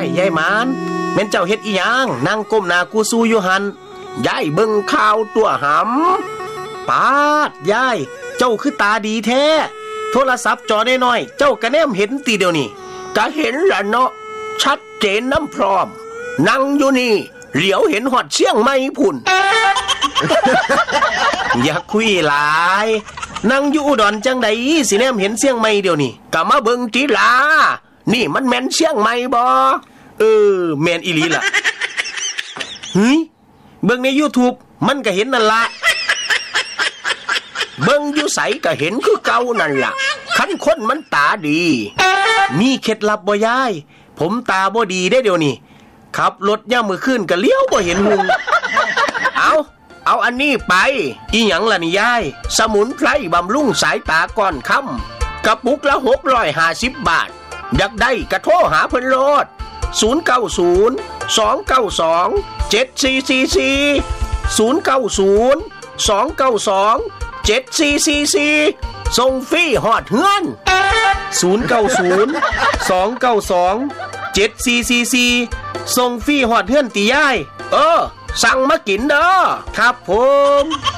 ยายหมานแม่นเจ้าเฮ็ดอีหยังนั่งก้มหน้ากูสู้อยู่หันยายเบิ่งข่าวตัวหำปาดยายเจ้าคือตาดีแท้โทรศัพท์จอน้อยๆเจ้าก็แนมเห็นตีเดียวนี่ก็เห็นล่ะเนาะชัดเจนน้ำพร้อมนั่งอยู่นี่เหลียวเห็นหอดเชียงใหม่พุ่น อย่าคุยหลายนั่งอยู่อุดรจังใดสิแนมเห็นเชียงใหม่เดี๋ยวนี้ก็มาเบิ่งติล่ะนี่มันแม่นเชียงใหม่บ่แม่นอีหลีล่ะเฮ้ยเบิ่งใน YouTube มันก็เห็นนั่นล่ะเบิ่งอยู่ไสก็เห็นคือเก่านั่นล่ะคันคนมันตาดีมีเคล็ดลับบ่ยายผมตาบ่ดีได้เดี๋ยวนี้ขับรถย่ามมื้อคืนก็เลี้ยวบ่เห็นหุงเอาอันนี้ไปอีหยังล่ะนี่ยายสมุนไพรบำรุงสายตาก่อนค่ำกระปุกละ650 บาทอยากได้ก็โทรหาเพิ่นโลด090 292 7444 090 292 7444ส่งฟรีฮอดเฮือน090 292 7444ส่งฟรีฮอดเฮือนติยายสั่งมากินเด้อครับผม